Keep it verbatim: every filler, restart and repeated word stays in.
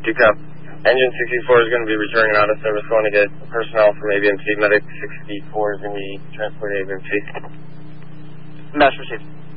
Duke up. Engine sixty-four is going to be returning out of service, going to get personnel from A B M C. Medic sixty-four is going to be transported to A B M C. Mass received.